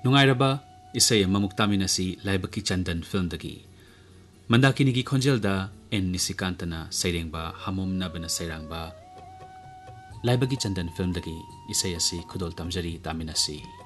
नुंगाइरबा इसै ममुक तामिनसी लाइबकी चंदन फिल्म दगी मंदाकिनी की खोंजेलदा एन निशिकांतना सैरेंबा हमोमनाबना सैरांबा लाइबकी चंदन फिल्म दगी इसै असि खुदोल तमजरी तामिनसी।